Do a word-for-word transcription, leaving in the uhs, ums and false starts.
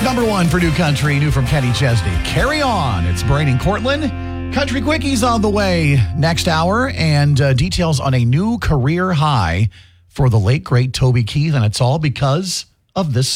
Number one for New Country, new from Kenny Chesney. Carry on. It's Brain and Cortland. Country Quickies on the way next hour, and uh, details on a new career high for the late, great Toby Keith, and it's all because of this